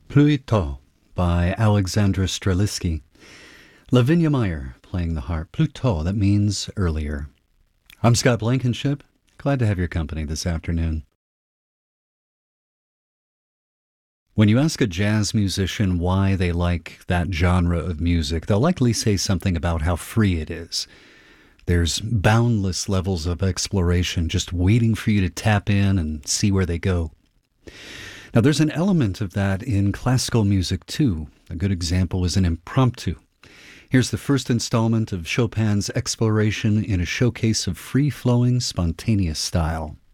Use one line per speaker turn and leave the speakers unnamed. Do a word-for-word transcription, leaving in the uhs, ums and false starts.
Plus tôt by Alexandra Strelitzky. Lavinia Meyer playing the harp. Plus tôt, that means earlier. I'm Scott Blankenship. Glad to have your company this afternoon. When you ask a jazz musician why they like that genre of music, they'll likely say something about how free it is. There's boundless levels of exploration just waiting for you to tap in and see where they go. Now, there's an element of that in classical music, too. A good example is an impromptu. Here's the first installment of Chopin's exploration in a showcase of free-flowing, spontaneous style.